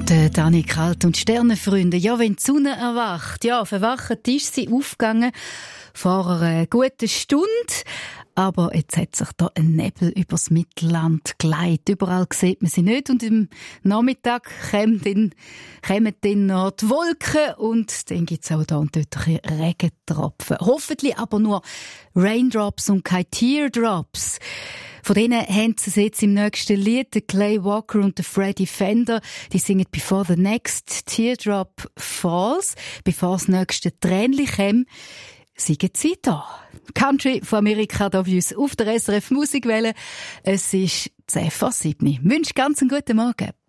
Der Dani Kalt und Sternenfreunde. Ja, wenn die Sonne erwacht. Ja, verwacht ist sie aufgegangen vor einer guten Stunde. Aber jetzt hat sich da ein Nebel übers Mittelland geleitet. Überall sieht man sie nicht. Und im Nachmittag kommen dann noch die Wolken. Und dann gibt es auch da und dort ein bisschen Regentropfen. Hoffentlich aber nur Raindrops und keine Teardrops. Von denen haben sie es jetzt im nächsten Lied, der Clay Walker und der Freddie Fender. Die singen «Before the next teardrop falls», bevor das nächste Tränchen kommt, singen sie da. Country von Amerika da bei uns auf der SRF Musikwelle. Es ist 10 vor 7. Ich wünsche ganz einen guten Morgen.